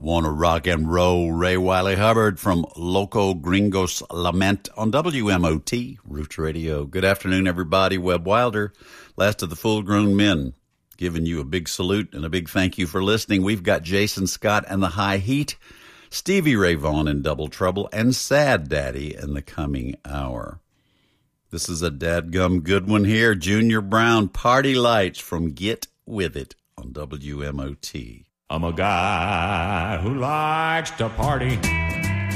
Wanna rock and roll, Ray Wiley Hubbard from Loco Gringos Lament on WMOT, Roots Radio. Good afternoon, everybody. Webb Wilder, last of the full-grown men, giving you a big salute and a big thank you for listening. We've got Jason Scott and the High Heat, Stevie Ray Vaughan in Double Trouble, and Sad Daddy in the coming hour. This is a dadgum good one here. Junior Brown, Party Lights from Get With It on WMOT. I'm a guy who likes to party.